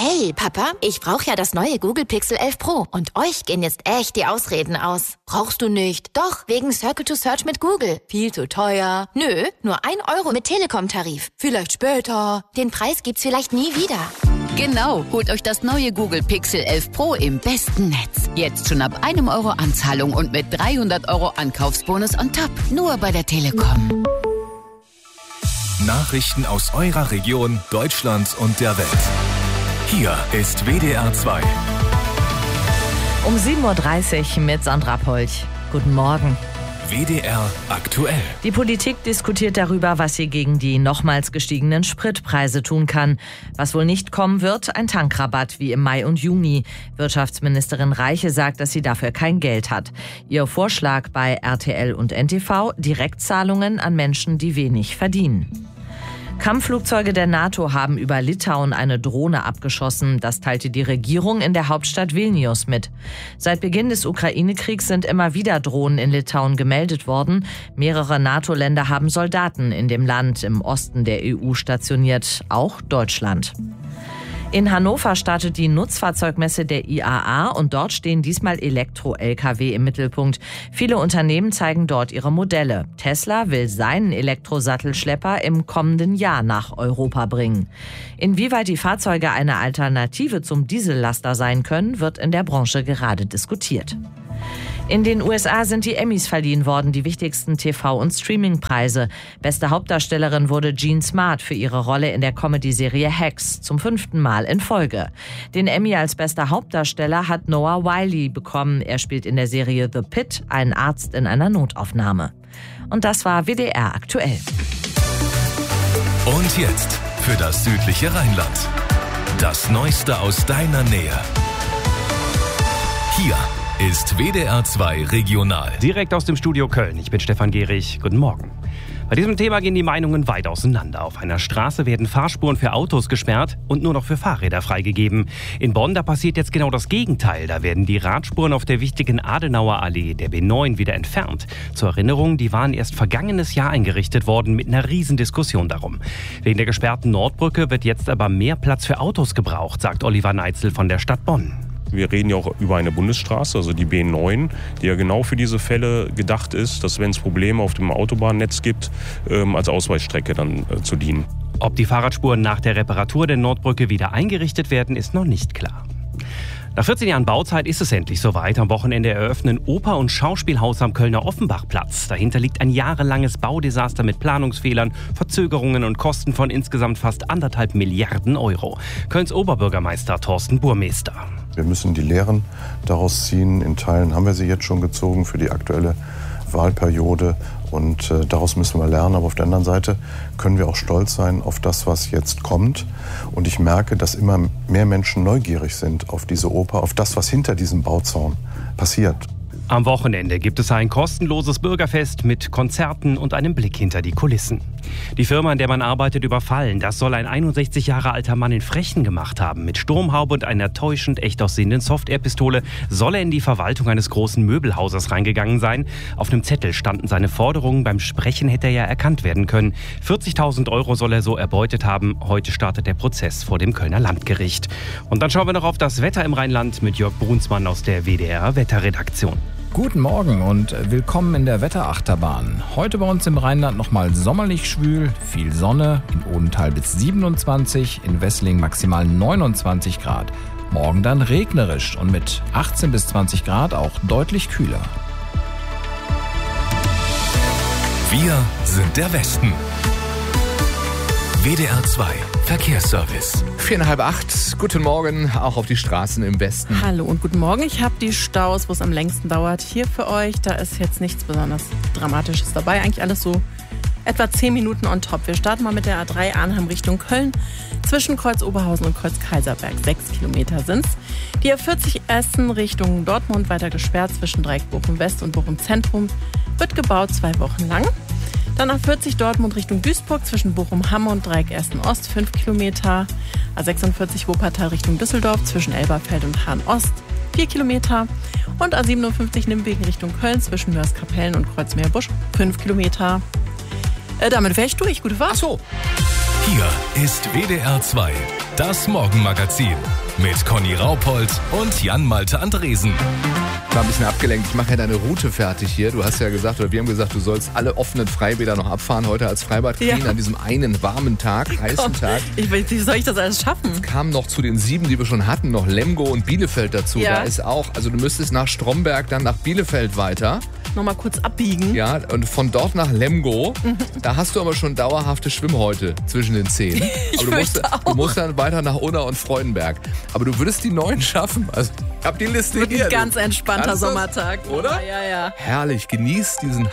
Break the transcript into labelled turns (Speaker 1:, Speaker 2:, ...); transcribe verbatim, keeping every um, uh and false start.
Speaker 1: Hey, Papa, ich brauche ja das neue Google Pixel elf Pro. Und euch gehen jetzt echt die Ausreden aus. Brauchst du nicht? Doch, wegen Circle to Search mit Google. Viel zu teuer. Nö, nur ein Euro mit Telekom-Tarif. Vielleicht später. Den Preis gibt's vielleicht nie wieder.
Speaker 2: Genau, holt euch das neue Google Pixel elf Pro im besten Netz. Jetzt schon ab einem Euro Anzahlung und mit dreihundert Euro Ankaufsbonus on top. Nur bei der Telekom.
Speaker 3: Nachrichten aus eurer Region, Deutschland und der Welt. Hier ist W D R zwei.
Speaker 4: Um sieben Uhr dreißig mit Sandra Polch. Guten Morgen.
Speaker 3: W D R aktuell.
Speaker 4: Die Politik diskutiert darüber, was sie gegen die nochmals gestiegenen Spritpreise tun kann. Was wohl nicht kommen wird, ein Tankrabatt wie im Mai und Juni. Wirtschaftsministerin Reiche sagt, dass sie dafür kein Geld hat. Ihr Vorschlag bei R T L und N T V: Direktzahlungen an Menschen, die wenig verdienen. Kampfflugzeuge der NATO haben über Litauen eine Drohne abgeschossen. Das teilte die Regierung in der Hauptstadt Vilnius mit. Seit Beginn des Ukraine-Kriegs sind immer wieder Drohnen in Litauen gemeldet worden. Mehrere NATO-Länder haben Soldaten in dem Land im Osten der E U stationiert, auch Deutschland. In Hannover startet die Nutzfahrzeugmesse der I A A und dort stehen diesmal Elektro-L K W im Mittelpunkt. Viele Unternehmen zeigen dort ihre Modelle. Tesla will seinen Elektrosattelschlepper im kommenden Jahr nach Europa bringen. Inwieweit die Fahrzeuge eine Alternative zum Diesellaster sein können, wird in der Branche gerade diskutiert. In den U S A sind die Emmys verliehen worden, die wichtigsten T V- und Streamingpreise. Beste Hauptdarstellerin wurde Jean Smart für ihre Rolle in der Comedy-Serie Hacks, zum fünften Mal in Folge. Den Emmy als bester Hauptdarsteller hat Noah Wyle bekommen. Er spielt in der Serie The Pit einen Arzt in einer Notaufnahme. Und das war W D R aktuell.
Speaker 3: Und jetzt für das südliche Rheinland. Das Neueste aus deiner Nähe. Hier ist W D R zwei Regional.
Speaker 5: Direkt aus dem Studio Köln. Ich bin Stefan Gehrig. Guten Morgen. Bei diesem Thema gehen die Meinungen weit auseinander. Auf einer Straße werden Fahrspuren für Autos gesperrt und nur noch für Fahrräder freigegeben. In Bonn, da passiert jetzt genau das Gegenteil. Da werden die Radspuren auf der wichtigen Adenauer Allee, der B neun, wieder entfernt. Zur Erinnerung, die waren erst vergangenes Jahr eingerichtet worden mit einer Riesendiskussion darum. Wegen der gesperrten Nordbrücke wird jetzt aber mehr Platz für Autos gebraucht, sagt Oliver Neitzel von der Stadt Bonn.
Speaker 6: Wir reden ja auch über eine Bundesstraße, also die B neun, die ja genau für diese Fälle gedacht ist, dass, wenn es Probleme auf dem Autobahnnetz gibt, ähm, als Ausweichstrecke dann äh, zu dienen.
Speaker 5: Ob die Fahrradspuren nach der Reparatur der Nordbrücke wieder eingerichtet werden, ist noch nicht klar. Nach vierzehn Jahren Bauzeit ist es endlich soweit. Am Wochenende eröffnen Oper- und Schauspielhaus am Kölner Offenbachplatz. Dahinter liegt ein jahrelanges Baudesaster mit Planungsfehlern, Verzögerungen und Kosten von insgesamt fast anderthalb Milliarden Euro. Kölns Oberbürgermeister Thorsten Burmester.
Speaker 7: Wir müssen die Lehren daraus ziehen. In Teilen haben wir sie jetzt schon gezogen für die aktuelle Wahlperiode. Und äh, daraus müssen wir lernen. Aber auf der anderen Seite können wir auch stolz sein auf das, was jetzt kommt. Und ich merke, dass immer mehr Menschen neugierig sind auf diese Oper, auf das, was hinter diesem Bauzaun passiert.
Speaker 5: Am Wochenende gibt es ein kostenloses Bürgerfest mit Konzerten und einem Blick hinter die Kulissen. Die Firma, in der man arbeitet, überfallen. Das soll ein einundsechzig Jahre alter Mann in Frechen gemacht haben. Mit Sturmhaube und einer täuschend echt aussehenden Softwarepistole soll er in die Verwaltung eines großen Möbelhauses reingegangen sein. Auf einem Zettel standen seine Forderungen. Beim Sprechen hätte er ja erkannt werden können. vierzigtausend Euro soll er so erbeutet haben. Heute startet der Prozess vor dem Kölner Landgericht. Und dann schauen wir noch auf das Wetter im Rheinland mit Jörg Brunsmann aus der W D R Wetterredaktion.
Speaker 8: Guten Morgen und willkommen in der Wetterachterbahn. Heute bei uns im Rheinland nochmal sommerlich schwül, viel Sonne, in Odenthal bis siebenundzwanzig, in Wessling maximal neunundzwanzig Grad. Morgen dann regnerisch und mit achtzehn bis zwanzig Grad auch deutlich kühler.
Speaker 3: Wir sind der Westen. W D R zwei Verkehrsservice.
Speaker 9: Viereinhalb acht, guten Morgen, auch auf die Straßen im Westen.
Speaker 10: Hallo und guten Morgen. Ich habe die Staus, wo es am längsten dauert, hier für euch. Da ist jetzt nichts besonders Dramatisches dabei. Eigentlich alles so etwa zehn Minuten on top. Wir starten mal mit der A drei Arnhem Richtung Köln. Zwischen Kreuz Oberhausen und Kreuz Kaiserberg. Sechs Kilometer sind's. Die A vierzig Essen Richtung Dortmund weiter gesperrt zwischen Dreieck Bochum West und Bochum Zentrum. Wird gebaut zwei Wochen lang. Dann A vierzig Dortmund Richtung Duisburg zwischen Bochum-Hamm und Dreieck Essen-Ost, fünf Kilometer. A sechsundvierzig Wuppertal Richtung Düsseldorf zwischen Elberfeld und Hahn-Ost, vier Kilometer. Und A siebenundfünfzig Nimwegen Richtung Köln zwischen Mörs-Kapellen und Kreuzmeerbusch, fünf Kilometer. Äh, damit wäre ich durch. Gute Fahrt.
Speaker 9: Ach so.
Speaker 3: Hier ist W D R zwei, das Morgenmagazin mit Conny Raupold und Jan-Malte Andresen.
Speaker 9: Ich war ein bisschen abgelenkt. Ich mache ja deine Route fertig hier. Du hast ja gesagt, oder wir haben gesagt, du sollst alle offenen Freibäder noch abfahren heute als Freibad Queen
Speaker 10: Ja.
Speaker 9: an diesem einen warmen Tag, heißen
Speaker 10: Komm,
Speaker 9: Tag.
Speaker 10: Ich, wie soll ich das alles schaffen?
Speaker 9: Es kamen noch zu den sieben, die wir schon hatten, noch Lemgo und Bielefeld dazu.
Speaker 10: Ja.
Speaker 9: Da ist auch, also du müsstest nach Stromberg, dann nach Bielefeld weiter.
Speaker 10: Nochmal kurz abbiegen.
Speaker 9: Ja, und von dort nach Lemgo, da hast du aber schon dauerhafte Schwimmhäute zwischen den Zehen. Aber du musst,
Speaker 10: fürchte auch.
Speaker 9: du musst dann weiter nach Unna und Freudenberg. Aber du würdest die neun schaffen. Also, ich hab die Liste
Speaker 10: Wird
Speaker 9: hier.
Speaker 10: ein ganz
Speaker 9: du.
Speaker 10: entspannter
Speaker 9: Kannst du's?
Speaker 10: Sommertag.
Speaker 9: Oder?
Speaker 10: Ja, ja.
Speaker 9: Herrlich, genieß diesen